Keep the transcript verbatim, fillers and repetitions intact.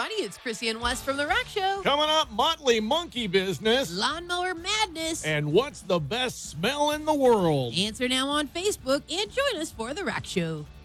everybody. It's Chrissy and Wes from The Rack Show. Coming up, Motley Monkey Business. Lawnmower Madness. And what's the best smell in the world? Answer now on Facebook and join us for The Rack Show.